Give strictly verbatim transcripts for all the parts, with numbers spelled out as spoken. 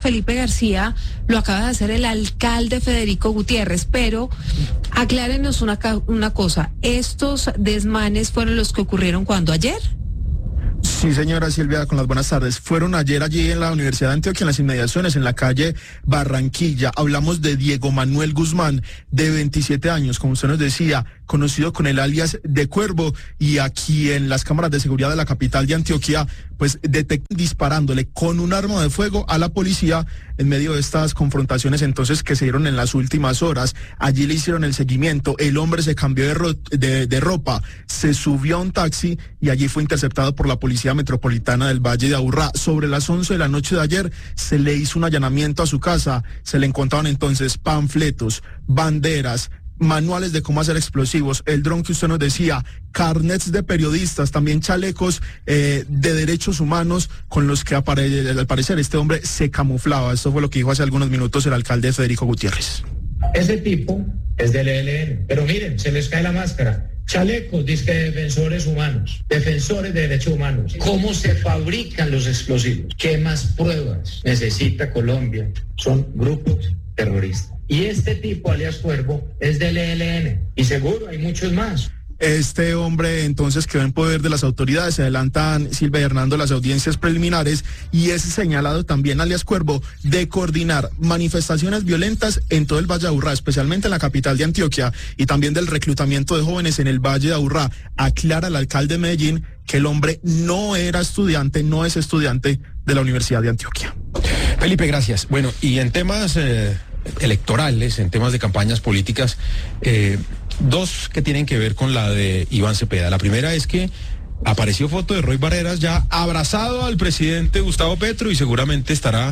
Felipe García, lo acaba de hacer el alcalde Federico Gutiérrez, pero aclárenos una, una cosa, ¿estos desmanes fueron los que ocurrieron cuando ayer? Sí, señora Silvia, con las buenas tardes. Fueron ayer allí en la Universidad de Antioquia, en las inmediaciones, en la calle Barranquilla. Hablamos de Diego Manuel Guzmán, de veintisiete años, como usted nos decía, conocido con el alias de Cuervo, y aquí en las cámaras de seguridad de la capital de Antioquia, pues detectan disparándole con un arma de fuego a la policía en medio de estas confrontaciones entonces que se dieron en las últimas horas. Allí le hicieron el seguimiento, el hombre se cambió de, ro de, de ropa, se subió a un taxi y allí fue interceptado por la Policía Metropolitana del Valle de Aburrá. Sobre las once de la noche de ayer se le hizo un allanamiento a su casa, se le encontraron entonces panfletos, banderas, manuales de cómo hacer explosivos, el dron que usted nos decía, carnets de periodistas, también chalecos eh, de derechos humanos con los que apare al parecer este hombre se camuflaba. Esto fue lo que dijo hace algunos minutos el alcalde Federico Gutiérrez. Ese tipo es del E L N, pero miren, se les cae la máscara. Chalecos, disque defensores humanos, defensores de derechos humanos. ¿Cómo se fabrican los explosivos? ¿Qué más pruebas necesita Colombia? Son grupos terroristas. Y este tipo, alias Cuervo, es del E L N. Y seguro hay muchos más. Este hombre entonces quedó en poder de las autoridades. Se adelantan, Silvia y Hernando, las audiencias preliminares, y es señalado también, alias Cuervo, de coordinar manifestaciones violentas en todo el Valle de Aburrá, especialmente en la capital de Antioquia, y también del reclutamiento de jóvenes en el Valle de Aburrá. Aclara el alcalde de Medellín que el hombre no era estudiante, no es estudiante de la Universidad de Antioquia. Felipe, gracias. Bueno, y en temas eh, electorales, en temas de campañas políticas, eh, dos que tienen que ver con la de Iván Cepeda. La primera es que apareció foto de Roy Barreras ya abrazado al presidente Gustavo Petro y seguramente estará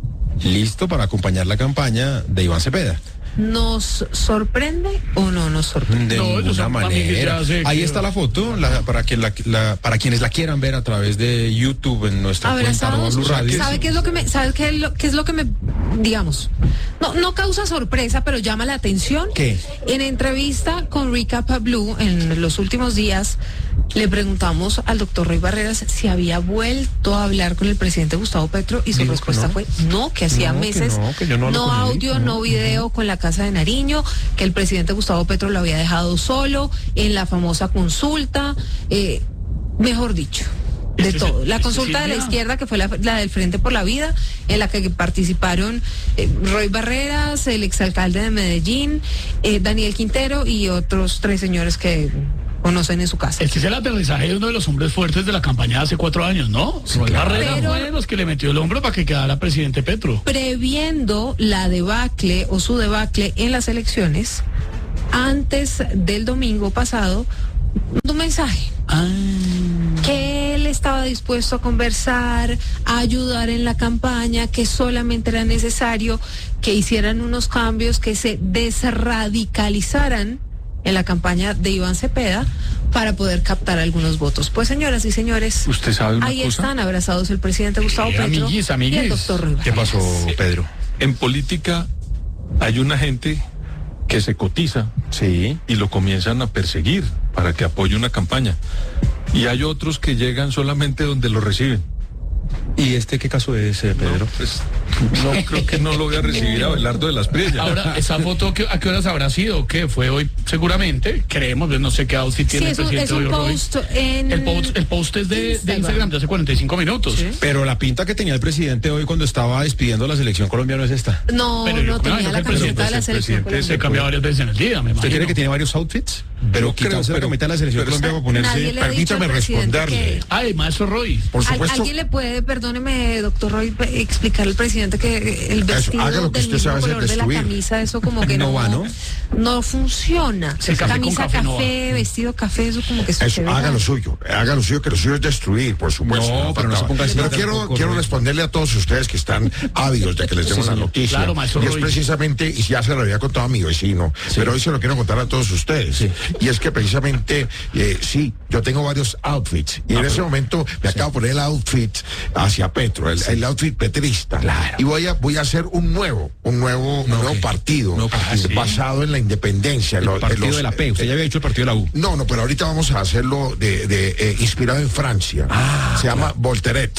listo para acompañar la campaña de Iván Cepeda. ¿Nos sorprende o no nos sorprende? De no, ninguna manera. Ahí que... está la foto, la, para, que la, la, para quienes la quieran ver a través de YouTube en nuestra Abrazados, cuenta Blue Radio. ¿Sabe qué es lo que me, sabe qué es lo, qué es lo que me, digamos, no, no causa sorpresa, pero llama la atención? ¿Qué? En entrevista con Recap Blue en los últimos días, le preguntamos al doctor Roy Barreras si había vuelto a hablar con el presidente Gustavo Petro y su Digo respuesta no. fue no, que hacía no, meses, que no, que yo no, no audio, él, no, no video no. con la Casa de Nariño, que el presidente Gustavo Petro lo había dejado solo en la famosa consulta, eh, mejor dicho, de Este todo. se, La este consulta sí, de la ya. izquierda, que fue la, la del Frente por la Vida, en la que participaron eh, Roy Barreras, el exalcalde de Medellín, eh, Daniel Quintero y otros tres señores que conocen en su casa. Este es el aterrizaje de uno de los hombres fuertes de la campaña de hace cuatro años, ¿no? Sí, Roy claro. Barreras Pero- fue de los que le metió el hombro para que quedara presidente Petro. Previendo la debacle o su debacle en las elecciones, antes del domingo pasado, un mensaje. Ah. Que él estaba dispuesto a conversar, a ayudar en la campaña, que solamente era necesario que hicieran unos cambios, que se desradicalizaran en la campaña de Iván Cepeda para poder captar algunos votos. Pues señoras y señores, ¿Usted sabe una ahí cosa? están abrazados el presidente Gustavo Eh, Petro amiguis, y amiguis. el doctor Roy ¿Qué Barreras. pasó, Pedro? En política hay una gente que se cotiza Sí. y lo comienzan a perseguir para que apoye una campaña. Y hay otros que llegan solamente donde lo reciben. ¿Y este qué caso es, eh, Pedro? No, pues, no creo que no lo voy a recibir a Abelardo de las Priellas. Ahora, ¿esa foto qué- a qué horas habrá sido? ¿Qué fue hoy? Seguramente, creemos, yo no sé qué outfit Sí, tiene es el un, presidente es un hoy, Roy. post en... El post, el post es de de Instagram. Instagram de hace cuarenta y cinco minutos. Sí. Pero la pinta que tenía el presidente hoy cuando estaba despidiendo la selección colombiana es esta. No, Pero yo no creo tenía que la el camiseta de la presidente- selección el presidente Se colombiana. cambia varias veces en el día, me ¿Usted imagino. cree que tiene varios outfits? Pero Yo creo, quitándose la pero- camita de la selección pero colombiana para ponerse... Nadie le ha dicho al permítame presidente responderle. que- Ay, maestro Roy. Por ¿Al- supuesto, ¿Alguien le puede, perdóneme, doctor Roy, pe- explicar al presidente que el vestido haga lo que del usted mismo sabe hacer, color de la destruir. camisa, eso como que No no, va, ¿no? no funciona. Sí, café con Camisa café café, no va. vestido café, eso como que eso, sucede. haga lo suyo, haga lo suyo, que lo suyo es destruir, por supuesto. No, pero no se faltaba. ponga así Pero tampoco, quiero, Roy. quiero responderle a todos ustedes que están ávidos de que les demos Sí, la señor. noticia. Claro, maestro y es Roy. precisamente, y ya se lo había contado a mi vecino, pero hoy se lo quiero contar a todos ustedes. Sí. Y es que precisamente, eh, sí, yo tengo varios outfits. Y en ese momento me acabo de poner el outfit hacia Petro, el, el outfit petrista. Claro. Y voy a, voy a hacer un nuevo, un nuevo, un No, nuevo ¿qué? partido, Nuevo partido. eh, basado en la independencia. El lo- partido los- de la P. Usted ya había hecho el partido de la U. No, no, pero ahorita vamos a hacerlo de, de eh, inspirado en Francia. Ah, Se llama Volteret.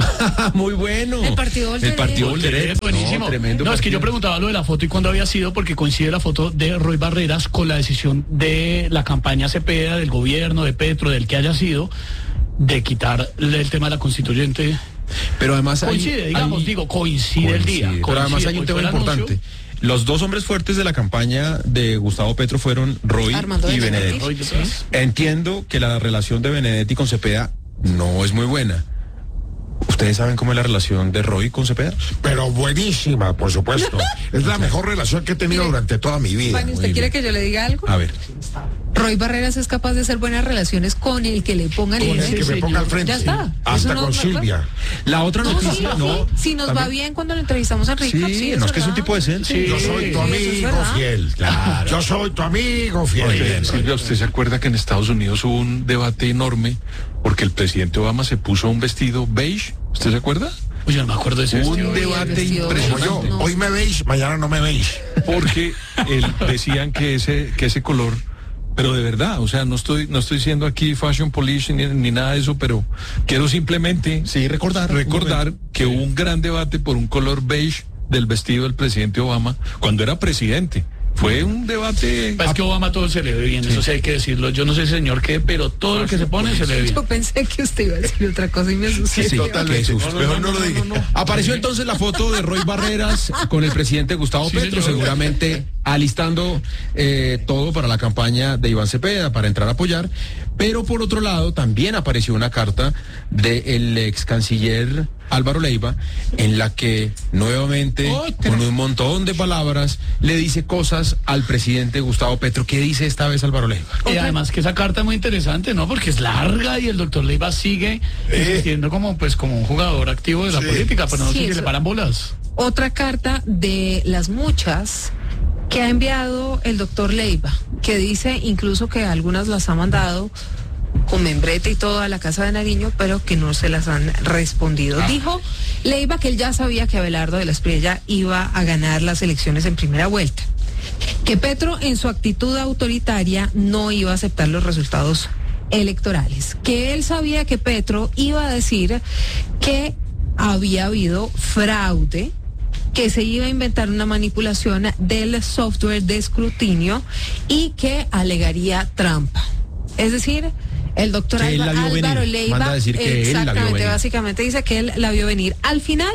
Muy bueno. El partido Volteret. El partido Volteret, Volteret. buenísimo. No, tremendo No, es que yo partido. preguntaba lo de la foto y cuándo había sido, porque coincide la foto de Roy Barreras con la decisión de la campaña Cepeda, del gobierno, de Petro, del que haya sido, de quitar el tema de la constituyente. Pero además hay- Coincide, digamos, hay- digo, coincide, el día. Coincide. Pero además coincide, hay un hoy tema fue el anuncio. importante. Los dos hombres fuertes de la campaña de Gustavo Petro fueron Roy Armando y Benedetti. Benedetti. Roy detrás. Entiendo que la relación de Benedetti con Cepeda no es muy buena. ¿Ustedes saben cómo es la relación de Roy con Cepeda? Pero buenísima, por supuesto. Es la mejor relación que he tenido durante toda mi vida. Fanny, ¿usted Muy quiere bien. que yo le diga algo? A ver. Roy Barreras es capaz de hacer buenas relaciones con el que le pongan Con el el que me señor. ponga al frente. Ya está. Eso Hasta no- con no- Silvia. La otra No, sí, noticia, sí, no. si nos va también- bien cuando lo entrevistamos a Enrique. Sí, no es que es un tipo decente. Sí. Yo soy tu eso es amigo verdad. fiel. Claro. Yo soy tu amigo fiel. Oye, Silvia, ¿usted se acuerda que en Estados Unidos hubo un debate enorme porque el presidente Obama se puso un vestido beige? ¿Usted se acuerda? Oye, no me acuerdo de ese Un vestido. Uy, el debate vestido Como impresionante. yo, No. hoy me veis, mañana no me veis. Porque él, decían que ese, que ese color, pero de verdad, o sea, no estoy, no estoy siendo aquí fashion police ni, ni nada de eso, pero quiero simplemente Sí, recordar. recordar que hubo un gran debate por un color beige del vestido del presidente Obama cuando era presidente. Fue un debate. Es que Obama todo se le ve bien, eso sí hay que decirlo. Yo no sé, señor, qué, pero todo lo que se pone se le ve bien. Yo pensé que usted iba a decir otra cosa y me asusté. Sí, totalmente. qué susto. Mejor no lo diga. Apareció entonces la foto de Roy Barreras con el presidente Gustavo Sí, Petro, señor. seguramente alistando eh, todo para la campaña de Iván Cepeda, para entrar a apoyar. Pero por otro lado, también apareció una carta del ex canciller Álvaro Leiva, en la que nuevamente, Otra. con un montón de palabras, le dice cosas al presidente Gustavo Petro. ¿Qué dice esta vez Álvaro Leiva? Y además que esa carta es muy interesante, ¿no? Porque es larga y el doctor Leiva sigue existiendo como, pues, como un jugador activo de la Sí. política, pero no Sí, sé si eso- le paran bolas. Otra carta de las muchas que ha enviado el doctor Leiva, que dice incluso que algunas las ha mandado con membrete y todo a la Casa de Nariño, pero que no se las han respondido. Dijo Leiva que él ya sabía que Abelardo de la Espriella iba a ganar las elecciones en primera vuelta, que Petro en su actitud autoritaria no iba a aceptar los resultados electorales, que él sabía que Petro iba a decir que había habido fraude, que se iba a inventar una manipulación del software de escrutinio y que alegaría trampa. Es decir, el doctor Que él la vio Álvaro venir. Leiva, Manda a decir que él la vio exactamente, venir. básicamente dice que él la vio venir. Al final,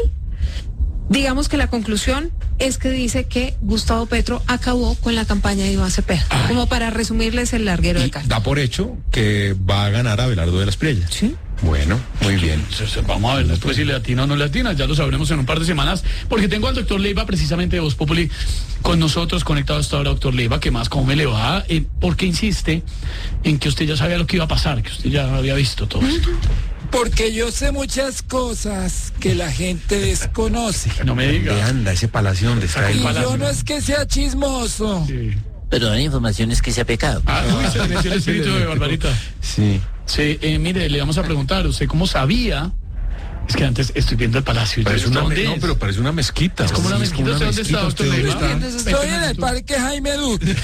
digamos que la conclusión es que dice que Gustavo Petro acabó con la campaña de Iván Cepeda, como para resumirles el larguero de Y cartas. da por hecho que va a ganar Abelardo de la Espriella. Sí. Bueno, muy bien. Entonces, vamos a ver después si le atina o no le atina, ya lo sabremos en un par de semanas, porque tengo al doctor Leiva precisamente de Voz Populi con nosotros, conectado hasta ahora, doctor Leiva. ¿Qué más? ¿Cómo me le va? Eh, ¿Por qué insiste en que usted ya sabía lo que iba a pasar, que usted ya había visto todo esto? Porque yo sé muchas cosas que la gente desconoce. No me ¿Dónde diga. anda ese palacio donde está Y él? Palacio. yo no es que sea chismoso. Sí. Pero la información es que sea pecado. Ah, uy, se le metió el espíritu de Barbarita. Sí. Sí, eh, mire, le vamos a preguntar, ¿usted cómo sabía? Es que antes estoy viendo el palacio. y yo, Parece una, ¿dónde no, es? pero parece una mezquita. Es como una Sí, mezquita. ¿Usted dónde está, doctor ¿Usted dónde Leiva? está? Estoy en el parque Jaime Duque.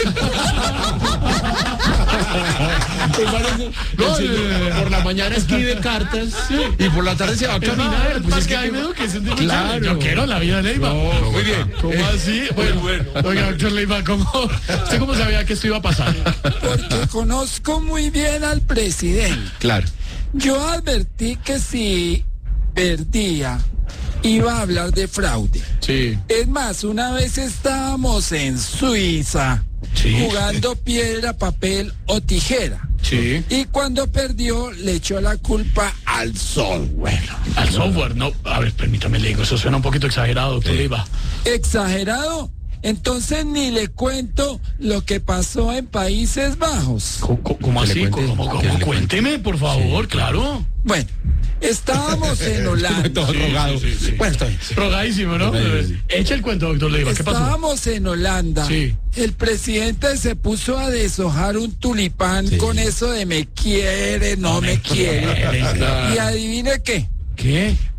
No, eh, por la mañana escribe cartas Y por la tarde se va a caminar. Pues Pues es es que que hay medio que es un tipo Claro. chévere. Yo quiero la vida de Leiva. muy bien. ¿Cómo así? Bueno, oiga, doctor Leiva, ¿cómo? ¿Usted cómo sabía que esto iba a pasar? Porque conozco muy bien al presidente. Claro. Yo advertí que si perdía, iba a hablar de fraude. Sí. Es más, una vez estábamos en Suiza Sí. jugando piedra, papel o tijera. Sí. Y cuando perdió, le echó la culpa al software. Al software, no. A ver, permítame, le digo, eso suena un poquito exagerado, doctor Leiva. ¿Exagerado? Entonces ni le cuento lo que pasó en Países Bajos. ¿Cómo, cómo Que le así? cuente, ¿Cómo, que cómo? le cuente. Cuénteme, por favor, claro. Bueno, estábamos en Holanda. Todo rogado. sí, sí. Bueno, está bien. Rogadísimo, ¿no? Rogadísimo. Echa el cuento, doctor Leiva, ¿qué pasó? Estábamos en Holanda. Sí. El presidente se puso a deshojar un tulipán Sí. con eso de me quiere, no, me quiere. quiere, claro. Y adivine qué. ¿Qué?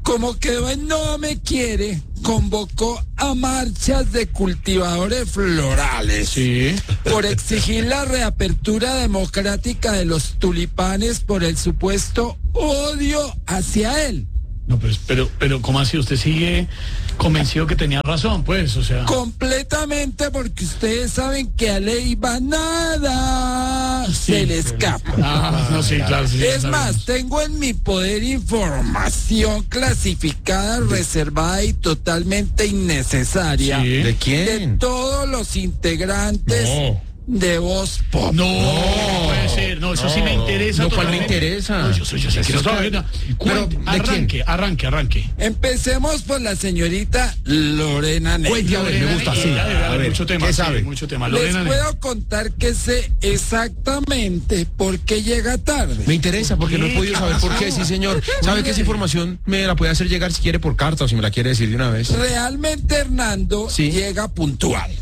como quedó en No Me Quiere, convocó a marchas de cultivadores florales Sí. por exigir la reapertura democrática de los tulipanes por el supuesto odio hacia él. No, pero, pero, pero, ¿cómo así? ¿Usted sigue convencido que tenía razón, pues? O sea... Completamente, porque ustedes saben que a Leiva nada se le escapa. Ah, no, sí, claro. Sí, Es sabemos. más, tengo en mi poder información clasificada, reservada y totalmente innecesaria Sí. ¿De de quién? todos los integrantes No. de Voz Pop. No, no puede ser. No, eso sí me interesa. No, ¿cuál me totalmente. interesa? No, yo, soy- yo sí Eso quiero está- saber. no. Pero, Cuente, ¿de arranque, quién? arranque, arranque. Empecemos por la señorita Lorena Neira. Cuente, a ver, me gusta, sí. Ella debe A haber ver, mucho tema, ¿qué sí, sabe? mucho tema. Les Lorena puedo contar que sé exactamente por qué llega tarde. Me interesa porque no he ¿Qué? podido saber por qué, ¿Qué sí señor. ¿Sabe que esa información me la puede hacer llegar si quiere por carta o si me la quiere decir de una vez? Realmente Hernando Sí. llega puntual.